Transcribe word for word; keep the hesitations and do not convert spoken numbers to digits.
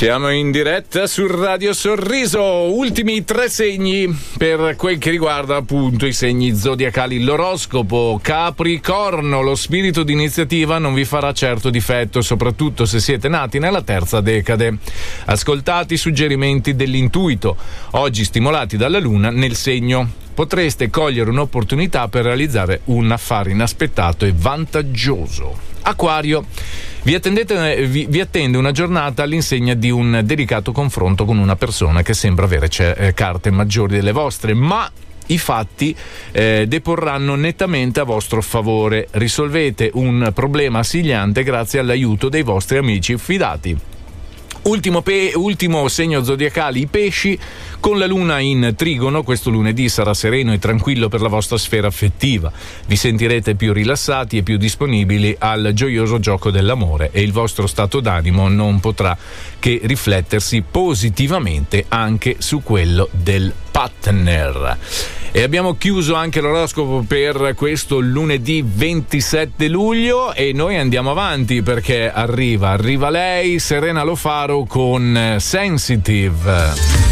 Siamo in diretta su Radio Sorriso. Ultimi tre segni per quel che riguarda appunto i segni zodiacali. L'oroscopo: Capricorno, lo spirito di iniziativa non vi farà certo difetto, soprattutto se siete nati nella terza decade. Ascoltate i suggerimenti dell'intuito, oggi stimolati dalla luna nel segno. Potreste cogliere un'opportunità per realizzare un affare inaspettato e vantaggioso. Acquario, vi, attendete, vi, vi attende una giornata all'insegna di un delicato confronto con una persona che sembra avere c- carte maggiori delle vostre, ma i fatti eh, deporranno nettamente a vostro favore. Risolvete un problema assillante grazie all'aiuto dei vostri amici fidati. Ultimo, pe- ultimo segno zodiacale, i pesci. Con la luna in trigono, questo lunedì sarà sereno e tranquillo per la vostra sfera affettiva. Vi sentirete più rilassati e più disponibili al gioioso gioco dell'amore e il vostro stato d'animo non potrà che riflettersi positivamente anche su quello del partner. E abbiamo chiuso anche l'oroscopo per questo lunedì ventisette luglio e noi andiamo avanti perché arriva, arriva lei, Serena Lo Faro con Sensitive.